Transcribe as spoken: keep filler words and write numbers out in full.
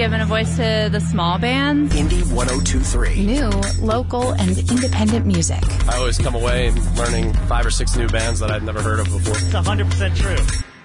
giving a voice to the small bands. Indie one oh two three. New, local, and independent music. I always come away learning five or six new bands that I'd never heard of before. It's one hundred percent true.